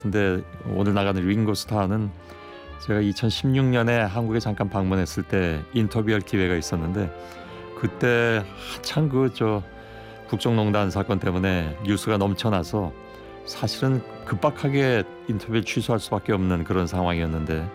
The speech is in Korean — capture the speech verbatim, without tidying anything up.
근데 오늘 나가는 링고 스타는 제가 이천십육 년에 한국에 잠깐 방문했을 때 인터뷰할 기회가 있었는데 그때 한창 그 저 국정농단 사건 때문에 뉴스가 넘쳐나서 사실은 급박하게 인터뷰를 취소할 수밖에 없는 그런 상황이었는데